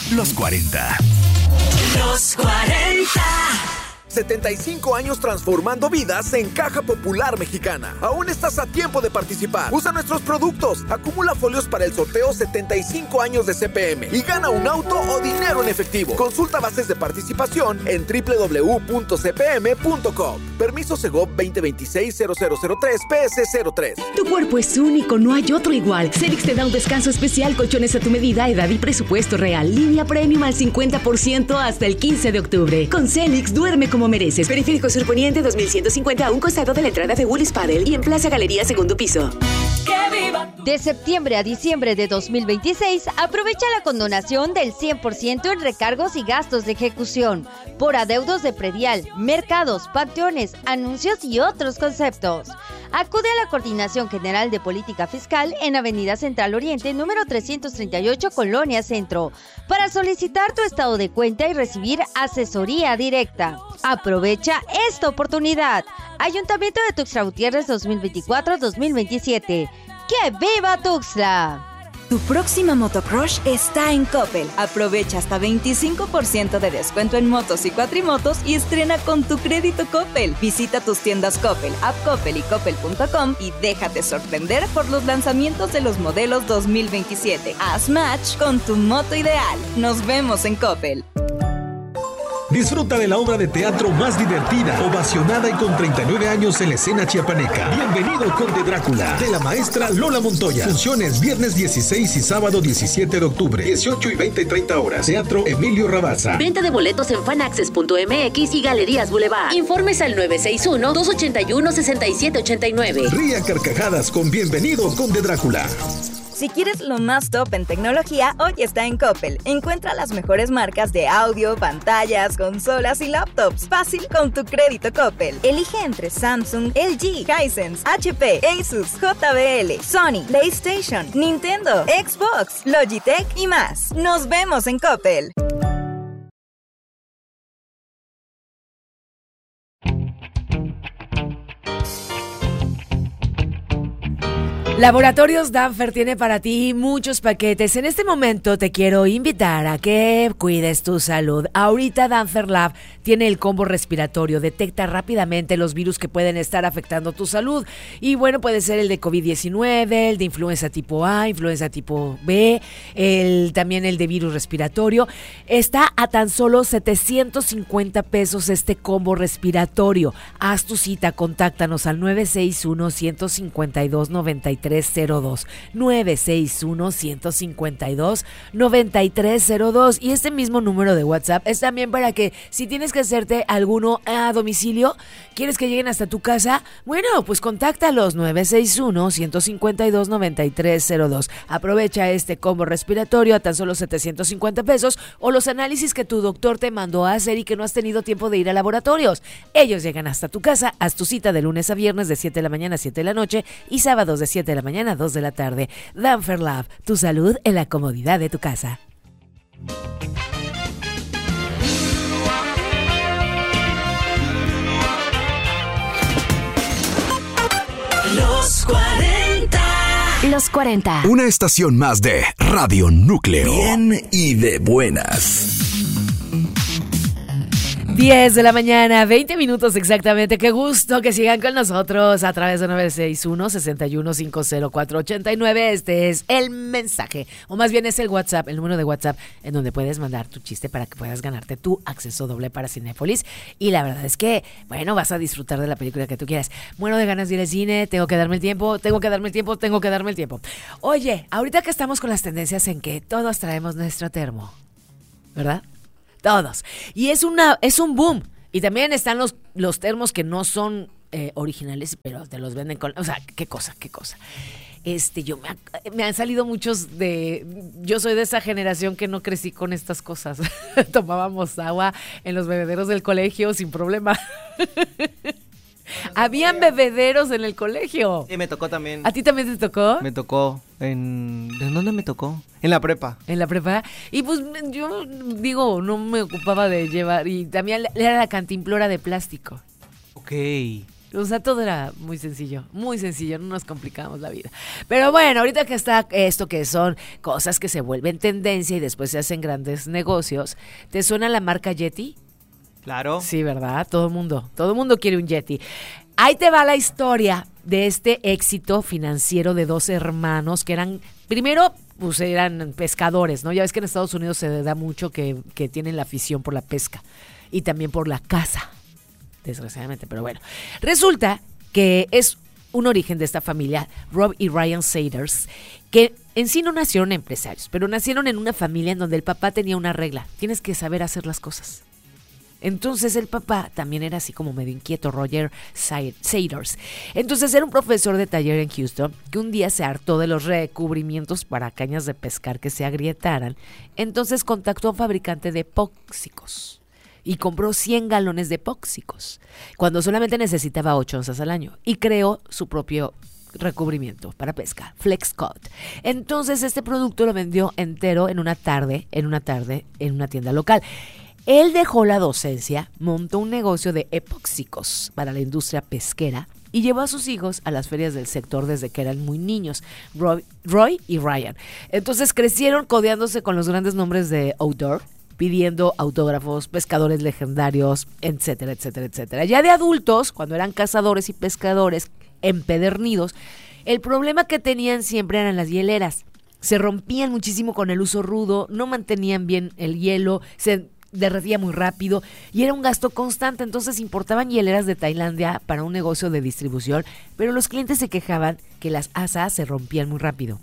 Los 40. Los 40. 75 años transformando vidas en Caja Popular Mexicana. Aún estás a tiempo de participar. Usa nuestros productos. Acumula folios para el sorteo 75 años de CPM y gana un auto o dinero en efectivo. Consulta bases de participación en www.cpm.com. Permiso Segov 2026-0003-PS03. Tu cuerpo es único, no hay otro igual. Celix te da un descanso especial, colchones a tu medida, edad y presupuesto real. Línea premium al 50% hasta el 15 de octubre. Con Celix, duerme como mereces. Periférico Sur Poniente 2150 a un costado de la entrada de Willis Paddle y en Plaza Galería segundo piso. De septiembre a diciembre de 2026, aprovecha la condonación del 100% en recargos y gastos de ejecución por adeudos de predial, mercados, panteones, anuncios y otros conceptos. Acude a la Coordinación General de Política Fiscal en Avenida Central Oriente, número 338, Colonia Centro, para solicitar tu estado de cuenta y recibir asesoría directa. Aprovecha esta oportunidad. Ayuntamiento de Tuxtla Gutiérrez 2024-2027. ¡Que viva Tuxtla! Tu próxima motocross está en Coppel. Aprovecha hasta 25% de descuento en motos y cuatrimotos y estrena con tu crédito Coppel. Visita tus tiendas Coppel, App Coppel y Coppel.com y déjate sorprender por los lanzamientos de los modelos 2027. Haz match con tu moto ideal. Nos vemos en Coppel. Disfruta de la obra de teatro más divertida, ovacionada y con 39 años en la escena chiapaneca. Bienvenido Conde Drácula, de la maestra Lola Montoya. Funciones viernes 16 y sábado 17 de octubre, 18 y 20 y 30 horas. Teatro Emilio Rabasa. Venta de boletos en fanaccess.mx y Galerías Boulevard. Informes al 961-281-6789. Ría carcajadas con Bienvenido Conde Drácula. Si quieres lo más top en tecnología, hoy está en Coppel. Encuentra las mejores marcas de audio, pantallas, consolas y laptops. Fácil con tu crédito Coppel. Elige entre Samsung, LG, Hisense, HP, Asus, JBL, Sony, PlayStation, Nintendo, Xbox, Logitech y más. Nos vemos en Coppel. Laboratorios Danfer tiene para ti muchos paquetes. En este momento te quiero invitar a que cuides tu salud. Ahorita Danfer Lab tiene el combo respiratorio. Detecta rápidamente los virus que pueden estar afectando tu salud. Y bueno, puede ser el de COVID-19, el de influenza tipo A, influenza tipo B, también el de virus respiratorio. Está a tan solo 750 pesos este combo respiratorio. Haz tu cita, contáctanos al 961-152-9302. 961-152-9302 y este mismo número de WhatsApp es también para que si tienes que hacerte alguno a domicilio, quieres que lleguen hasta tu casa, bueno, pues contáctalos 961-152-9302. Aprovecha este combo respiratorio a tan solo 750 pesos o los análisis que tu doctor te mandó a hacer y que no has tenido tiempo de ir a laboratorios. Ellos llegan hasta tu casa. Haz tu cita de lunes a viernes de 7 de la mañana a 7 de la noche y sábados de 7 de la mañana a 2 de la tarde. Danfer Lab, tu salud en la comodidad de tu casa. Los 40. Los 40. Una estación más de Radio Núcleo. Bien y de buenas. 10 de la mañana, 20 minutos exactamente. Qué gusto que sigan con nosotros a través de 961-6150-489. Este es el mensaje, o más bien es el WhatsApp, el número de WhatsApp en donde puedes mandar tu chiste para que puedas ganarte tu acceso doble para Cinépolis. Y la verdad es que, bueno, vas a disfrutar de la película que tú quieras. Muero de ganas de ir al cine, tengo que darme el tiempo. Oye, ahorita que estamos con las tendencias en que todos traemos nuestro termo, ¿verdad? Todos. Y es un boom. Y también están los termos que no son originales, pero te los venden con... O sea, qué cosa. Me han salido muchos yo soy de esa generación que no crecí con estas cosas. Tomábamos agua en los bebederos del colegio sin problema. Habían bebederos en el colegio. Sí, me tocó también. ¿A ti también te tocó? Me tocó ¿De dónde me tocó? En la prepa. En la prepa. Y pues yo digo, no me ocupaba de llevar. Y también era la cantimplora de plástico. Ok. O sea, todo era muy sencillo, no nos complicamos la vida. Pero bueno, ahorita que está esto que son cosas que se vuelven tendencia y después se hacen grandes negocios, ¿te suena la marca Yeti? Claro. Sí, ¿verdad? Todo el mundo quiere un Yeti. Ahí te va la historia de este éxito financiero de dos hermanos que eran, primero, pues eran pescadores, ¿no? Ya ves que en Estados Unidos se da mucho que tienen la afición por la pesca y también por la caza, desgraciadamente, pero bueno. Resulta que es un origen de esta familia, Rob y Ryan Saders, que en sí no nacieron empresarios, pero nacieron en una familia en donde el papá tenía una regla: tienes que saber hacer las cosas. Entonces el papá también era así como medio inquieto, Roger Saders. Entonces era un profesor de taller en Houston que un día se hartó de los recubrimientos para cañas de pescar que se agrietaran. Entonces contactó a un fabricante de epóxicos y compró 100 galones de epóxicos cuando solamente necesitaba 8 onzas al año, y creó su propio recubrimiento para pesca, FlexCut. Entonces este producto lo vendió entero en una tarde en una tienda local. Él dejó la docencia, montó un negocio de epóxicos para la industria pesquera y llevó a sus hijos a las ferias del sector desde que eran muy niños, Roy y Ryan. Entonces crecieron codeándose con los grandes nombres de outdoor, pidiendo autógrafos, pescadores legendarios, etcétera, etcétera, etcétera. Ya de adultos, cuando eran cazadores y pescadores empedernidos, el problema que tenían siempre eran las hieleras. Se rompían muchísimo con el uso rudo, no mantenían bien el hielo, se derretía muy rápido y era un gasto constante. Entonces importaban hieleras de Tailandia para un negocio de distribución, pero los clientes se quejaban que las asas se rompían muy rápido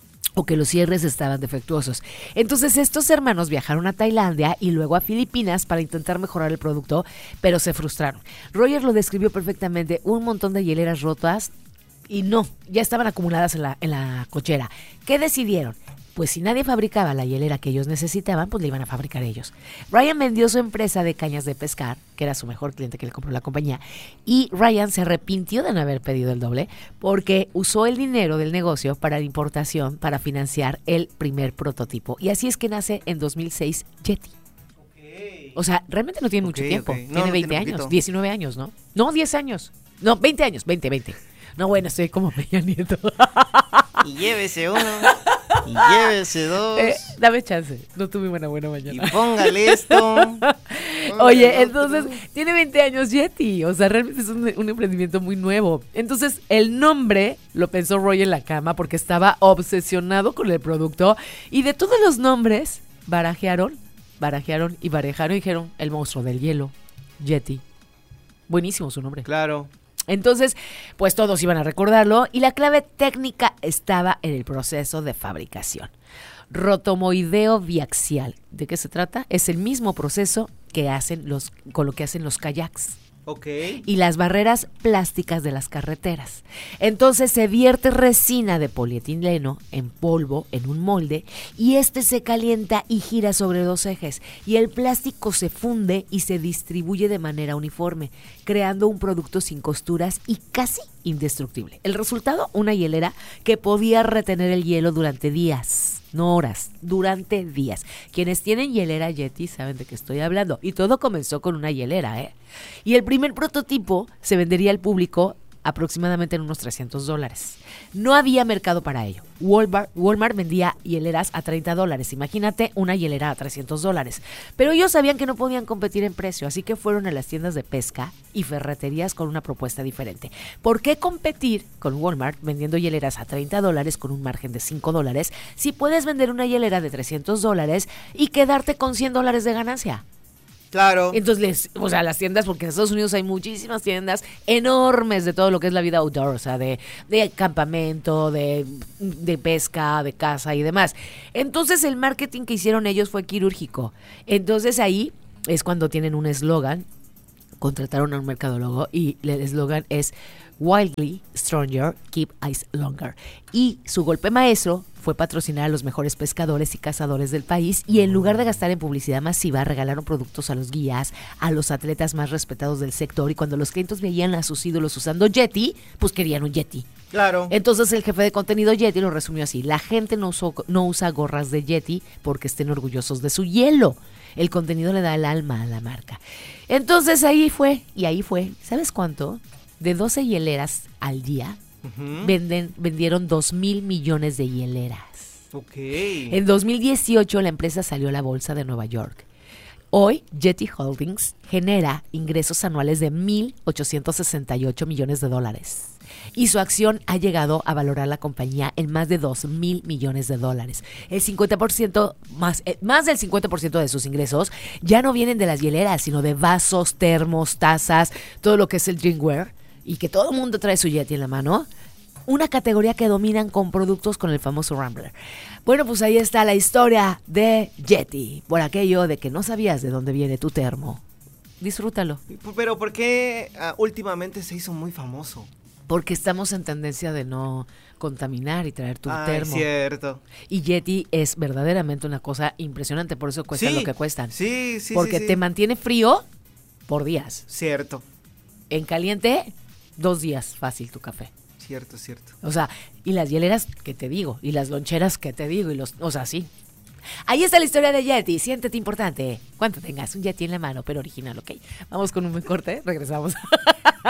o que los cierres estaban defectuosos. Entonces estos hermanos viajaron a Tailandia y luego a Filipinas para intentar mejorar el producto, pero se frustraron. Roger lo describió perfectamente: un montón de hieleras rotas y ya estaban acumuladas en la cochera. ¿Qué decidieron? Pues si nadie fabricaba la hielera que ellos necesitaban, pues la iban a fabricar ellos. Ryan vendió su empresa de cañas de pescar, que era su mejor cliente que le compró la compañía, y Ryan se arrepintió de no haber pedido el doble porque usó el dinero del negocio para la importación para financiar el primer prototipo. Y así es que nace en 2006 Yeti. O sea, realmente no tiene mucho tiempo. No, tiene 20 años, poquito. 19 años, ¿no? No, 10 años. No, 20 años, 20. No, bueno, estoy como Peña Nieto. Y llévese uno, y llévese dos. Dame chance, no tuve buena mañana. Y póngale esto. Oye, entonces, tiene 20 años Yeti. O sea, realmente es un emprendimiento muy nuevo. Entonces, el nombre lo pensó Roy en la cama porque estaba obsesionado con el producto. Y de todos los nombres, barajearon y dijeron: el monstruo del hielo, Yeti. Buenísimo su nombre. Claro. Entonces, pues todos iban a recordarlo y la clave técnica estaba en el proceso de fabricación. Rotomoideo biaxial. ¿De qué se trata? Es el mismo proceso con lo que hacen los kayaks. Okay. Y las barreras plásticas de las carreteras. Entonces se vierte resina de polietileno en polvo en un molde y este se calienta y gira sobre 2 ejes y el plástico se funde y se distribuye de manera uniforme, creando un producto sin costuras y casi indestructible. El resultado: una hielera que podía retener el hielo durante días. No horas, durante días. Quienes tienen hielera Yeti saben de qué estoy hablando. Y todo comenzó con una hielera, ¿eh? Y el primer prototipo se vendería al público aproximadamente en unos $300. No había mercado para ello. Walmart vendía hieleras a $30. Imagínate una hielera a $300. Pero ellos sabían que no podían competir en precio, así que fueron a las tiendas de pesca y ferreterías con una propuesta diferente. ¿Por qué competir con Walmart vendiendo hieleras a $30 con un margen de $5 si puedes vender una hielera de $300 y quedarte con $100 de ganancia? Claro. Entonces, las tiendas, porque en Estados Unidos hay muchísimas tiendas enormes de todo lo que es la vida outdoor, o sea, de campamento, de pesca, de caza y demás. Entonces, el marketing que hicieron ellos fue quirúrgico. Entonces, ahí es cuando tienen un eslogan. Contrataron a un mercadólogo y el eslogan es Wildly Stronger, Keep Ice Longer. Y su golpe maestro fue patrocinar a los mejores pescadores y cazadores del país y en lugar de gastar en publicidad masiva, regalaron productos a los guías, a los atletas más respetados del sector y cuando los clientes veían a sus ídolos usando Yeti, pues querían un Yeti. Claro. Entonces el jefe de contenido Yeti lo resumió así: la gente no usa gorras de Yeti porque estén orgullosos de su hielo. El contenido le da el alma a la marca. Entonces ahí fue. ¿Sabes cuánto? de 12 hieleras al día, vendieron 2,000 millones de hieleras. Ok. En 2018 la empresa salió a la bolsa de Nueva York. Hoy, Yeti Holdings genera ingresos anuales de $1,868 millones. Y su acción ha llegado a valorar la compañía en más de $2,000 millones. El 50% más del 50% de sus ingresos ya no vienen de las hieleras, sino de vasos, termos, tazas, todo lo que es el drinkware, y que todo el mundo trae su Yeti en la mano. Una categoría que dominan con productos con el famoso Rambler. Bueno, pues ahí está la historia de Yeti, por aquello de que no sabías de dónde viene tu termo. Disfrútalo. Pero ¿por qué últimamente se hizo muy famoso? Porque estamos en tendencia de no contaminar y traer tu termo. Cierto. Y Yeti es verdaderamente una cosa impresionante, por eso cuestan lo que cuestan. Sí. Porque te mantiene frío por días. Cierto. En caliente, 2 días fácil tu café. Cierto. O sea, y las hieleras, ¿qué te digo? Y las loncheras, ¿qué te digo? O sea, sí. Ahí está la historia de Yeti. Siéntete importante. Cuando tengas un Yeti en la mano, pero original, ¿ok? Vamos con un buen corte. Regresamos.